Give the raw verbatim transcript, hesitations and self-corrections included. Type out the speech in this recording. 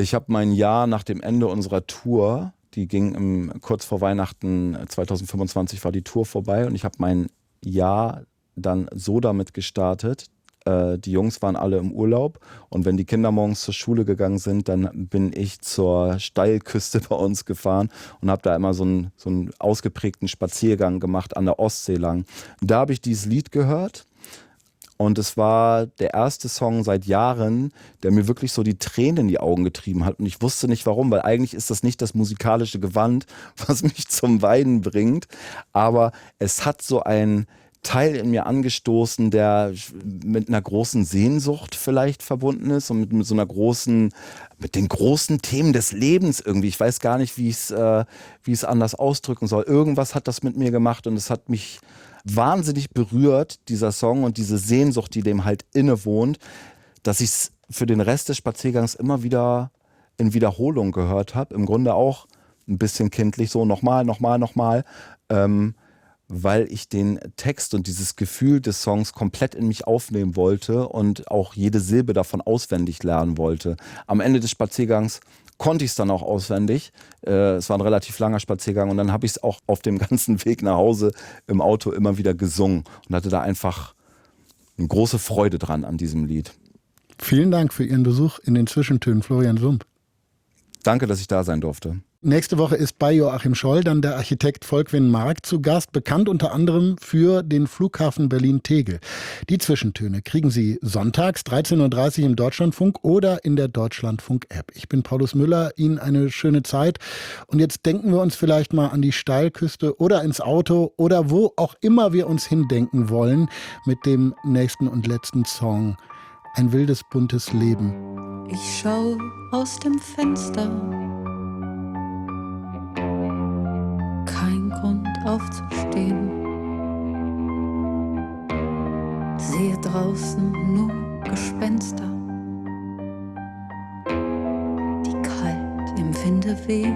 Ich habe mein Jahr nach dem Ende unserer Tour, die ging im, kurz vor Weihnachten zwanzig fünfundzwanzig war die Tour vorbei und ich habe mein Jahr dann so damit gestartet. Äh, die Jungs waren alle im Urlaub und wenn die Kinder morgens zur Schule gegangen sind, dann bin ich zur Steilküste bei uns gefahren und habe da immer so einen, so einen ausgeprägten Spaziergang gemacht an der Ostsee lang. Da habe ich dieses Lied gehört. Und es war der erste Song seit Jahren, der mir wirklich so die Tränen in die Augen getrieben hat. Und ich wusste nicht warum, weil eigentlich ist das nicht das musikalische Gewand, was mich zum Weinen bringt. Aber es hat so einen Teil in mir angestoßen, der mit einer großen Sehnsucht vielleicht verbunden ist und mit, mit so einer großen, mit den großen Themen des Lebens irgendwie. Ich weiß gar nicht, wie ich es äh, wie ich es anders ausdrücken soll. Irgendwas hat das mit mir gemacht und es hat mich wahnsinnig berührt, dieser Song und diese Sehnsucht, die dem halt innewohnt, dass ich es für den Rest des Spaziergangs immer wieder in Wiederholung gehört habe. Im Grunde auch ein bisschen kindlich, so nochmal, nochmal, nochmal, ähm, weil ich den Text und dieses Gefühl des Songs komplett in mich aufnehmen wollte und auch jede Silbe davon auswendig lernen wollte. Am Ende des Spaziergangs konnte ich es dann auch auswendig. Äh, es war ein relativ langer Spaziergang und dann habe ich es auch auf dem ganzen Weg nach Hause im Auto immer wieder gesungen und hatte da einfach eine große Freude dran an diesem Lied. Vielen Dank für Ihren Besuch in den Zwischentönen, Florian Sump. Danke, dass ich da sein durfte. Nächste Woche ist bei Joachim Scholl dann der Architekt Volkwin Mark zu Gast, bekannt unter anderem für den Flughafen Berlin-Tegel. Die Zwischentöne kriegen Sie sonntags dreizehn Uhr dreißig im Deutschlandfunk oder in der Deutschlandfunk-App. Ich bin Paulus Müller, Ihnen eine schöne Zeit. Und jetzt denken wir uns vielleicht mal an die Steilküste oder ins Auto oder wo auch immer wir uns hindenken wollen mit dem nächsten und letzten Song. Ein wildes, buntes Leben. Ich schau aus dem Fenster. Kein Grund aufzustehen. Sehe draußen nur Gespenster, die kalt im Winde wehen.